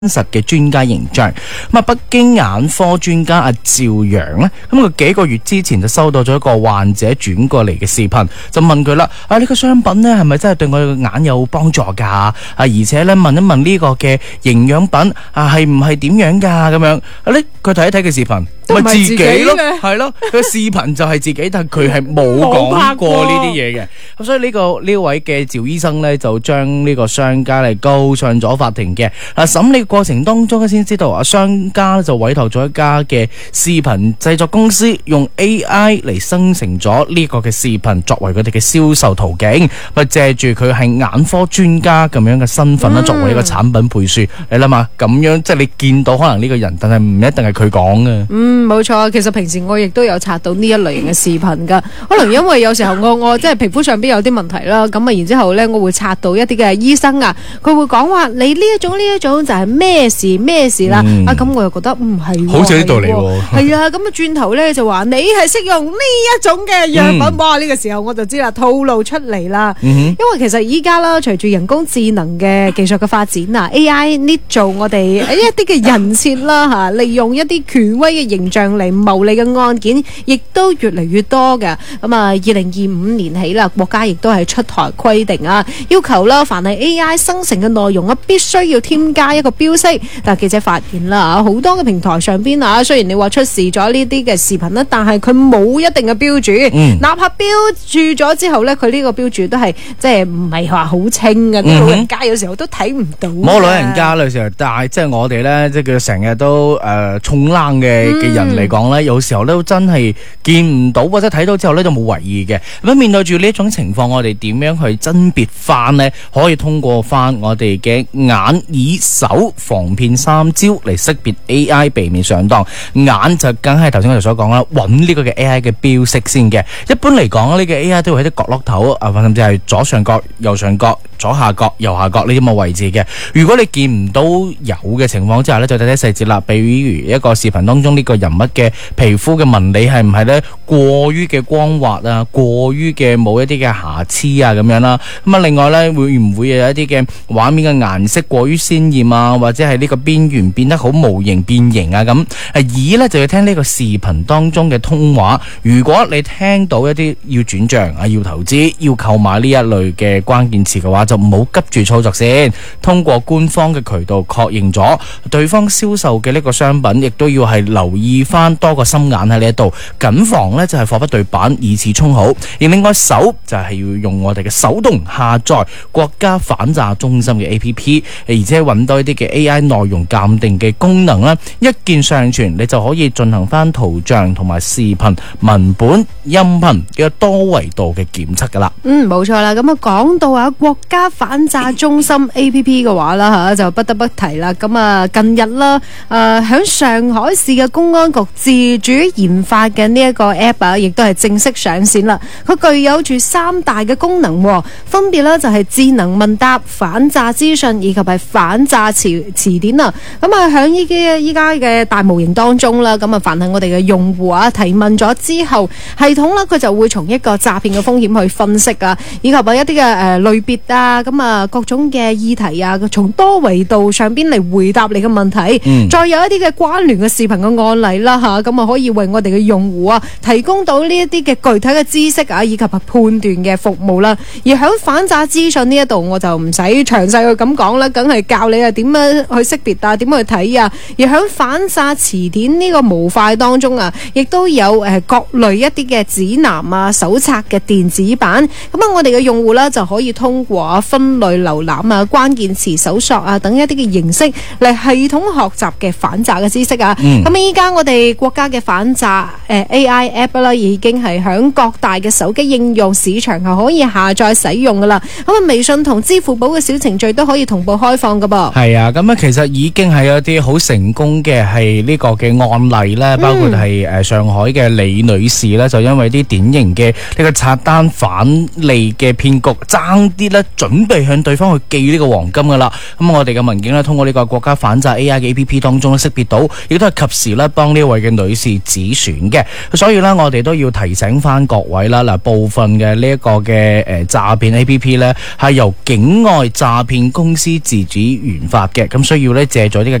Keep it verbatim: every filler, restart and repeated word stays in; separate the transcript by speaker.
Speaker 1: 實嘅專家形象。咁啊，北京眼科專家阿趙陽呢，咁佢幾個月之前就收到咗一個患者轉過嚟嘅視頻，就問佢啦：啊，呢個商品呢係咪真係對我嘅眼有幫助噶？啊，而且咧問一問呢個嘅營養品啊係唔係點樣噶？咁樣啊，咧佢睇一睇嘅視頻。咪自己咯，係咯，佢視頻就係自己，但係佢係冇講過呢啲嘢嘅。咁所以呢個呢位嘅趙醫生咧，就將呢個商家嚟告上咗法庭嘅。嗱，審理過程當中咧，先知道啊，商家就委託咗一家嘅視頻製作公司，用 A I 嚟生成咗呢個嘅視頻，作為佢哋嘅銷售途徑。咪借住佢係眼科專家咁樣嘅身份啦，作為一個產品配書。你諗下，咁樣即係你見到可能呢個人，但係唔一定係佢講嘅。
Speaker 2: 嗯，冇錯。其實平時我亦都有刷到呢一類型嘅視頻噶，可能因為有時候我我即係皮膚上邊有啲問題啦，咁啊然之後咧我會刷到一啲嘅醫生啊，佢會講話你呢一種呢一種就係咩事咩事啦，嗯、啊咁我又覺得唔係，好似呢道理喎，係啊，咁啊轉頭咧就話你係識用呢一種嘅藥品，嗯、哇呢、這個時候我就知啦，套路出嚟啦，嗯、因為其實依家啦，隨住人工智能嘅技術嘅發展啊 ，A I 呢做我哋一啲嘅人設啦吓，利用一啲權威嘅形象嚟牟利嘅案件，亦都越嚟越多嘅。咁啊，二零二五年起啦，國家亦都係出台規定啊，要求啦，凡係 A I 生成嘅內容啊，必須要添加一個標識。但係記者發現啦，好多嘅平台上邊啊，雖然你話出示咗呢啲嘅視頻啦，但係佢冇一定嘅標注，嗯、哪怕標注咗之後咧，佢呢個標注都係即係唔係話好清嘅，啲、嗯、老人家有時候都睇唔到。冇
Speaker 1: 老人家有時候，但係即係我哋咧，即係佢成日都誒衝冷嘅嘅人嚟講咧，有時候都真係見唔到或者睇到之後咧就冇為意嘅。咁面對住呢一種情況，我哋點樣去甄別翻呢？可以通過翻我哋嘅眼、耳、手防騙三招嚟識別 A I， 避免上當。眼就梗係頭先我哋所講啦，揾呢個嘅 A I 嘅標識先嘅。一般嚟講，呢個 A I 都會喺啲角落頭啊，甚至係左上角、右上角、左下角、右下角呢啲咁嘅位置嘅。如果你見唔到有嘅情況之下呢，就睇睇細節啦。比如一個視頻當中呢個人物嘅皮膚嘅紋理係唔係咧過於嘅光滑啊，過於嘅冇一啲嘅瑕疵啊咁樣啦。咁啊，另外咧會唔會有一啲嘅畫面嘅顏色過於鮮豔啊，或者係呢個邊緣變得好模形變形啊咁。誒，耳咧就要聽呢個視頻當中嘅通話。如果你聽到一啲要轉賬啊、要投資、要購買呢一類嘅關鍵詞嘅話，就唔好急住操作先，通過官方嘅渠道確認咗對方銷售嘅呢個商品，亦都要係留意翻多個心眼喺呢一度，謹防呢就係貨不對版，以次充好。而另外手就係要用我哋嘅手動下載國家反詐中心嘅 A P P， 而且揾多一啲嘅 A I 內容鑑定嘅功能啦，一鍵上傳你就可以進行翻圖像同埋視頻、文本、音頻嘅多維度嘅檢測噶啦。
Speaker 2: 嗯，冇錯啦。咁啊，講到啊國家反詐中心 A P P 嘅話啦吓，就不得不提啦。咁啊，近日啦，誒、呃，響上海市嘅公安局自主研發嘅呢一個 app 啊，亦都係正式上線啦。佢具有住三大嘅功能，分別咧就係智能問答、反詐資訊以及係反詐詞詞典啊。咁啊，響依啲依家嘅大模型當中啦，咁啊，凡係我哋嘅用戶啊提問咗之後，系統啦佢就會從一個詐騙嘅風險去分析啊，以及係一啲嘅誒類別啊，咁啊各種嘅議題啊，從多維度上邊嚟回答你嘅問題，嗯、再有一啲嘅關聯嘅視頻嘅案例啦吓，咁啊可以為我哋嘅用戶啊提供到呢一啲嘅具體嘅知識啊，以及係判斷嘅服務啦。而喺反詐資訊呢一度，我就唔使詳細去咁講啦，梗係教你啊點樣去識別啊，點樣去睇啊。而喺反詐詞典呢個模塊當中啊，亦都有誒各類一啲嘅指南啊、手冊嘅電子版。咁啊，我哋嘅用戶啦就可以通過分類瀏覽啊、關鍵詞搜索啊等一啲嘅形式嚟系統學習嘅反詐嘅知識啊。咁啊，依家我哋國家嘅反詐誒 A I app 啦，已經係響各大嘅手機應用市場係可以下載使用噶啦。咁啊，微信同支付寶嘅小程序都可以同步開放噶噃。係
Speaker 1: 啊，咁啊，其實已經係有啲好成功嘅係呢個嘅案例咧，包括係誒上海嘅李女士咧，就因為啲典型嘅呢個刷單返利嘅騙局，爭啲咧準備向對方去寄呢個黃金噶啦。咁我哋嘅民警咧，通過呢個國家反詐 A I 嘅 A P P 當中咧識別到，亦都係及時咧幫幫呢位嘅女士止損嘅。所以咧，我哋都要提醒翻各位啦，嗱，部分嘅呢一個嘅誒詐騙 A P P 咧係由境外詐騙公司自主研發嘅，咁需要咧借助呢個